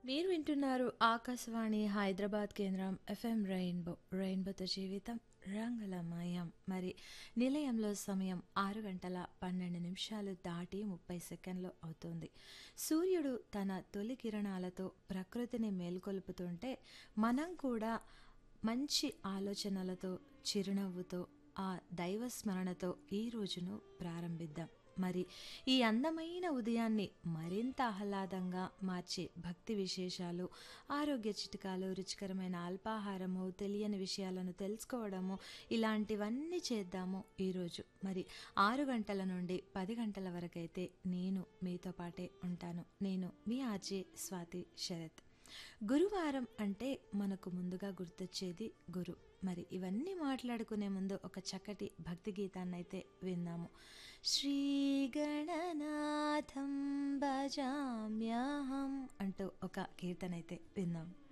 మీరు వింటున్నారు ఆకాశవాణి హైదరాబాద్ కేంద్రం ఎఫ్ఎం రెయిన్బోతో జీవితం రంగులమయం. మరి నిలయంలో సమయం 6 గంటల 12 నిమిషాలు దాటి 30 సెకండ్లు అవుతుంది. సూర్యుడు తన తొలి కిరణాలతో ప్రకృతిని మేల్కొల్పుతుంటే మనం కూడా మంచి ఆలోచనలతో, చిరునవ్వుతో, ఆ దైవ స్మరణతో ఈ రోజును ప్రారంభిద్దాం. మరి ఈ అందమైన ఉదయాన్ని మరింత ఆహ్లాదంగా మార్చే భక్తి విశేషాలు, ఆరోగ్య చిట్కాలు, రుచికరమైన అల్పాహారము, తెలియని విషయాలను తెలుసుకోవడము, ఇలాంటివన్నీ చేద్దాము ఈరోజు. మరి 6 గంటల నుండి 10 గంటల వరకైతే నేను మీతో పాటే ఉంటాను. నేను మీ ఆర్జే స్వాతి శరత్. గురువారం అంటే మనకు ముందుగా గుర్తొచ్చేది గురు. మరి ఇవన్నీ మాట్లాడుకునే ముందు ఒక చక్కటి భక్తి గీతాన్నైతే విందాము. శ్రీ గణనాథం భజామ్యహం అంటూ ఒక కీర్తన అయితే విందాం.